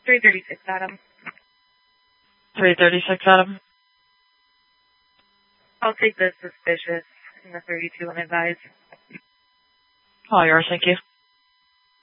336, Adam. 336, Adam. I'll take the suspicious in the 32 unadvised. All yours, thank you.